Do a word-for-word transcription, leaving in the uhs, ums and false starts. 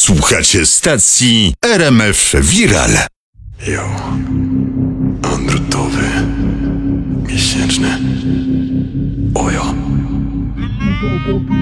Słuchacie stacji R M F Viral. Jo, androtowy, miesięczny, ojo.